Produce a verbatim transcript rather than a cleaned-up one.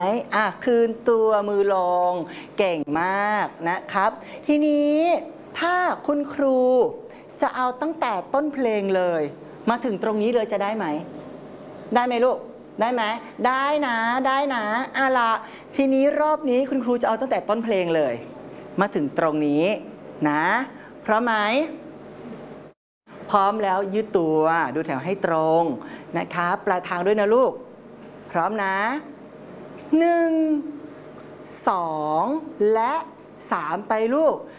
อ่ะคืนตัวมือลงเก่งมากนะครับ ทีนี้ถ้าคุณครูจะเอาตั้งแต่ต้นเพลงเลยมาถึงตรงนี้เลยจะได้ไหมได้ไหมลูกได้ไหมได้นะได้นะอ่ะละทีนี้รอบนี้คุณครูจะเอาตั้งแต่ต้นเพลงเลยมาถึงตรงนี้นะพร้อมไหมพร้อมแล้วยืดตัวดูแถวให้ตรงนะคะปลายทางด้วยนะลูกพร้อมนะหนึ่งสองและสามไปลูก